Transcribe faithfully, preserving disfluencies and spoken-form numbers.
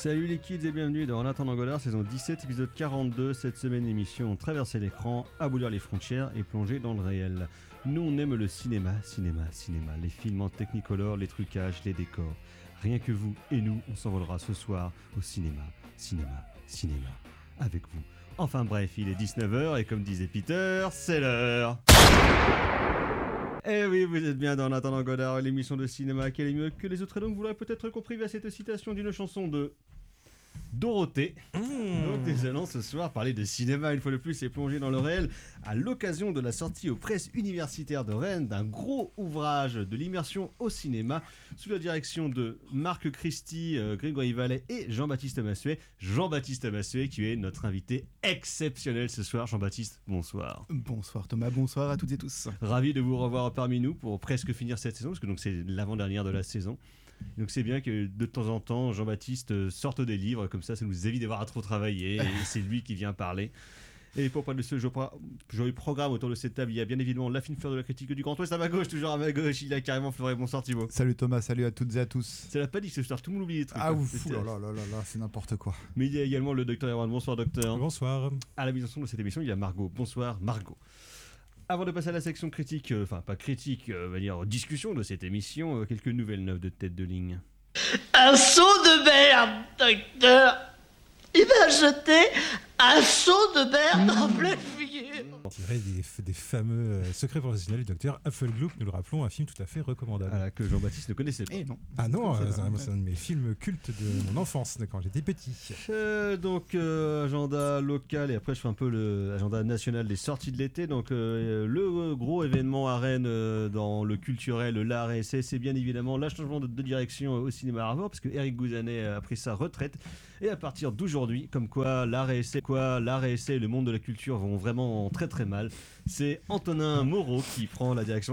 Salut les kids et bienvenue dans En attendant Godard, saison dix-sept, épisode quarante-deux. Cette semaine, émission Traverser l'écran, abolir les frontières et plonger dans le réel. Nous, on aime le cinéma, cinéma, cinéma, les films en technicolor, les trucages, les décors. Rien que vous et nous, on s'envolera ce soir au cinéma, cinéma, cinéma, avec vous. Enfin bref, il est dix-neuf heures et comme disait Peter, c'est l'heure. Eh oui, vous êtes bien dans En attendant Godard, l'émission de cinéma qui est mieux que les autres. Et donc, vous l'aurez peut-être compris via cette citation d'une chanson de Dorothée. Mmh. Donc, nous allons ce soir parler de cinéma une fois de plus et plonger dans le réel à l'occasion de la sortie aux presses universitaires de Rennes d'un gros ouvrage de l'immersion au cinéma sous la direction de Marc Christie, euh, Grégory Vallet et Jean-Baptiste Massuet. Jean-Baptiste Massuet qui est notre invité exceptionnel ce soir. Jean-Baptiste, bonsoir. Bonsoir Thomas, bonsoir à toutes et tous. Ravi de vous revoir parmi nous pour presque finir cette saison parce que donc c'est l'avant-dernière de la saison. Donc c'est bien que de temps en temps Jean-Baptiste sorte des livres, comme ça ça nous évite d'avoir à trop travailler et c'est lui qui vient parler. Et pour parler de ce joli programme autour de cette table, il y a bien évidemment la fine fleur de la critique du Grand Ouest à ma gauche, toujours à ma gauche, il a carrément fleuré. Bonsoir Thibaut. Salut Thomas, salut à toutes et à tous. C'est la panique ce soir, tout le monde oublie les trucs. Ah hein. ouf, là là là là, c'est n'importe quoi. Mais il y a également le docteur Erwan. Bonsoir docteur. Bonsoir. À la mise en son de cette émission, il y a Margot. Bonsoir Margot. Avant de passer à la section critique, euh, enfin pas critique, euh, on va dire discussion de cette émission, euh, quelques nouvelles neuves de tête de ligne. Un seau de merde, docteur. Il m'a jeté un seau de merde en pleine figure. Tiré des, des fameux euh, secrets professionnels du docteur Hufflegloop, nous le rappelons, un film tout à fait recommandable. Ah, que Jean-Baptiste ne connaissait pas. Eh non. Ah non, euh, c'est, un, c'est un de mes films cultes de mon enfance, de quand j'étais petit. Euh, donc euh, agenda local et après je fais un peu l'agenda national des sorties de l'été. Donc euh, le gros événement à Rennes euh, dans le culturel, l'art et essai, c'est bien évidemment le changement de, de direction au cinéma Arvor parce que Eric Gouzanet a pris sa retraite et à partir d'aujourd'hui, comme quoi l'art et essai, quoi l'art et essai et le monde de la culture vont vraiment très très mal. C'est Antonin Moreau qui prend la direction